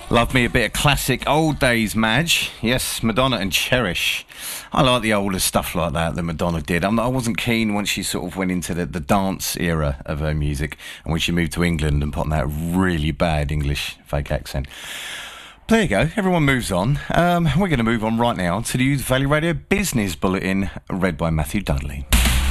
Love me a bit of classic old days, Madge. Yes, Madonna and Cherish. I like the older stuff like that Madonna did. I wasn't keen once she sort of went into the dance era of her music, and when she moved to England and put on that really bad English fake accent. There you go, everyone moves on. We're going to move on right now to the Ouse Valley Radio Business Bulletin, read by Matthew Dudley.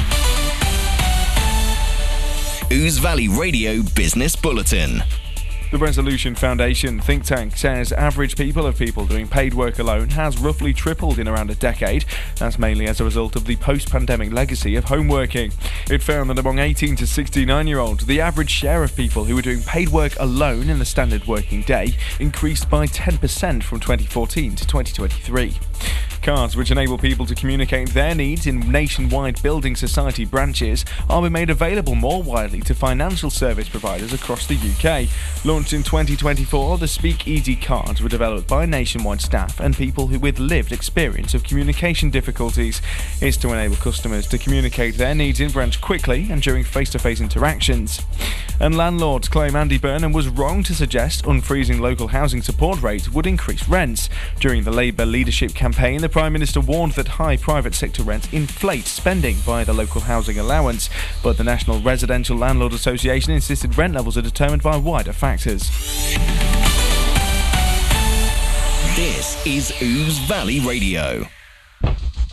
Ouse Valley Radio Business Bulletin. The Resolution Foundation think tank says average people doing paid work alone has roughly tripled in around a decade. That's mainly as a result of the post-pandemic legacy of home working. It found that among 18 to 69-year-olds, the average share of people who were doing paid work alone in the standard working day increased by 10% from 2014 to 2023. Cards which enable people to communicate their needs in nationwide building society branches are being made available more widely to financial service providers across the UK. Launched in 2024, the Speak Easy cards were developed by nationwide staff and people with lived experience of communication difficulties. It's to enable customers to communicate their needs in branch quickly and during face-to-face interactions. And landlords claim Andy Burnham was wrong to suggest unfreezing local housing support rates would increase rents. During the Labour leadership campaign, the Prime Minister warned that high private sector rents inflate spending via the local housing allowance, but the National Residential Landlord Association insisted rent levels are determined by wider factors. This is Ouse Valley Radio.